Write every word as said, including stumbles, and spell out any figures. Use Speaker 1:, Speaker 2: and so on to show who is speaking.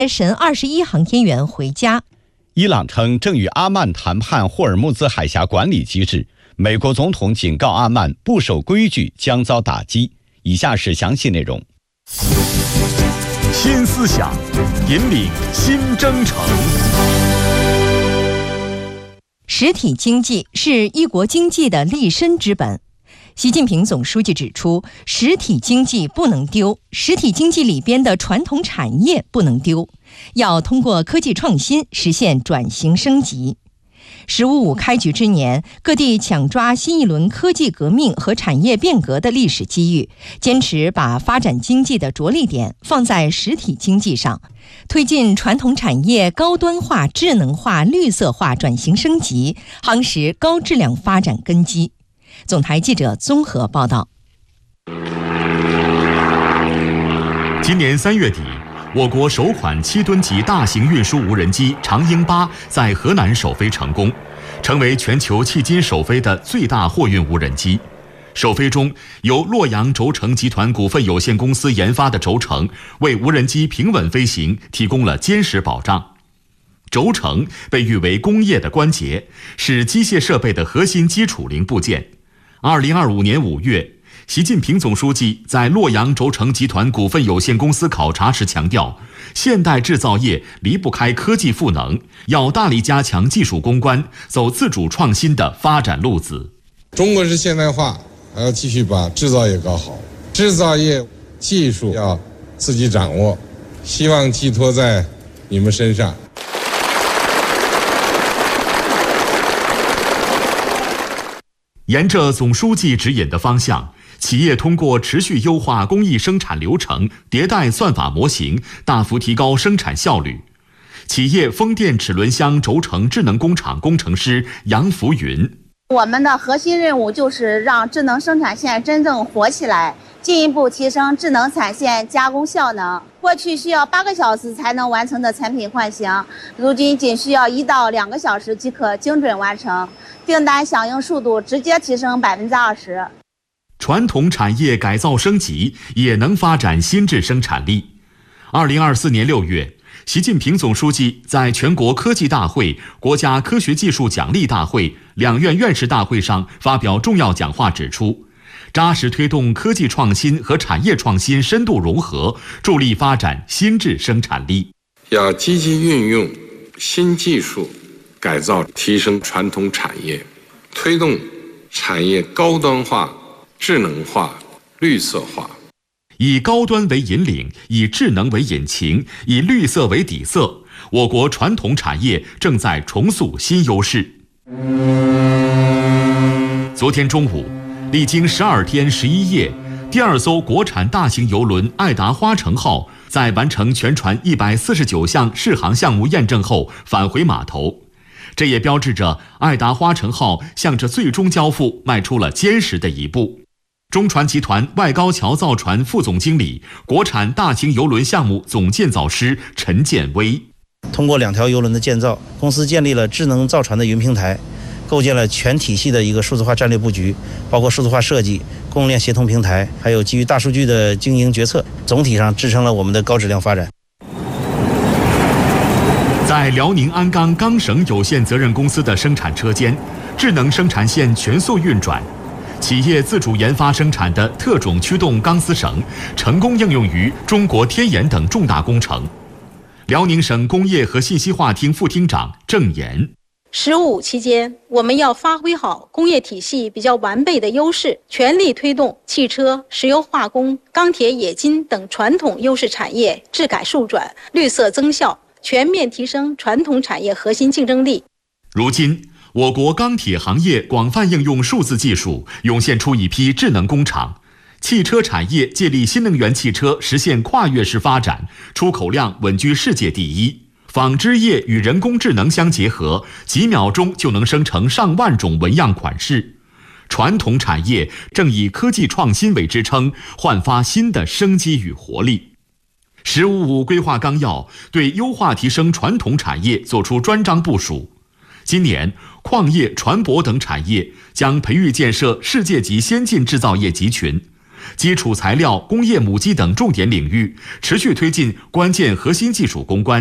Speaker 1: 神二十一航天员回家。
Speaker 2: 伊朗称正与阿曼谈判霍尔木兹海峡管理机制，美国总统警告阿曼不守规矩将遭打击。以下是详细内容。
Speaker 3: 新思想引领新征程。
Speaker 1: 实体经济是一国经济的立身之本。习近平总书记指出，实体经济不能丢，实体经济里边的传统产业不能丢，要通过科技创新实现转型升级。十五五开局之年，各地抢抓新一轮科技革命和产业变革的历史机遇，坚持把发展经济的着力点放在实体经济上，推进传统产业高端化、智能化、绿色化转型升级，夯实高质量发展根基。总台记者综合报道。
Speaker 3: 今年三月底，我国首款七吨级大型运输无人机长鹰八在河南首飞成功，成为全球迄今首飞的最大货运无人机。首飞中，由洛阳轴承集团股份有限公司研发的轴承为无人机平稳飞行提供了坚实保障。轴承被誉为工业的关节，是机械设备的核心基础零部件。二零二五年五月，习近平总书记在洛阳轴承集团股份有限公司考察时强调，现代制造业离不开科技赋能，要大力加强技术攻关，走自主创新的发展路子。
Speaker 4: 中国式现代化还要继续把制造业搞好，制造业技术要自己掌握，希望寄托在你们身上。
Speaker 3: 沿着总书记指引的方向，企业通过持续优化工艺生产流程，迭代算法模型，大幅提高生产效率。企业风电齿轮箱轴承智能工厂工程师杨福云：
Speaker 5: 我们的核心任务就是让智能生产线真正活起来，进一步提升智能产线加工效能。过去需要八个小时才能完成的产品换型，如今仅需要一到两个小时即可精准完成，订单响应速度直接提升百分之二十。
Speaker 3: 传统产业改造升级也能发展新质生产力。二零二四年六月，习近平总书记在全国科技大会、国家科学技术奖励大会、两院院士大会上发表重要讲话，指出，扎实推动科技创新和产业创新深度融合，助力发展新质生产力。
Speaker 4: 要积极运用新技术改造提升传统产业，推动产业高端化、智能化、绿色化。
Speaker 3: 以高端为引领，以智能为引擎，以绿色为底色，我国传统产业正在重塑新优势。昨天中午，历经十二天十一夜，第二艘国产大型邮轮爱达花城号在完成全船一百四十九项试航项目验证后返回码头，这也标志着爱达花城号向着最终交付迈出了坚实的一步。中船集团外高桥造船副总经理、国产大型邮轮项目总建造师陈建威：
Speaker 6: 通过两条邮轮的建造，公司建立了智能造船的云平台，构建了全体系的一个数字化战略布局，包括数字化设计、供应链协同平台，还有基于大数据的经营决策，总体上支撑了我们的高质量发展。
Speaker 3: 在辽宁鞍钢钢绳有限责任公司的生产车间，智能生产线全速运转，企业自主研发生产的特种驱动钢丝绳成功应用于中国天眼等重大工程。辽宁省工业和信息化厅副厅长郑岩：
Speaker 7: 十五期间，我们要发挥好工业体系比较完备的优势，全力推动汽车、石油化工、钢铁、冶金等传统优势产业质改数转、绿色增效，全面提升传统产业核心竞争力。
Speaker 3: 如今，我国钢铁行业广泛应用数字技术，涌现出一批智能工厂。汽车产业借力新能源汽车实现跨越式发展，出口量稳居世界第一。纺织业与人工智能相结合，几秒钟就能生成上万种纹样款式。传统产业正以科技创新为支撑，焕发新的生机与活力。十五五规划纲要对优化提升传统产业作出专章部署。今年，矿业、船舶等产业将培育建设世界级先进制造业集群， 基础材料、工业母机等重点领域，持续推进关键核心技术攻关。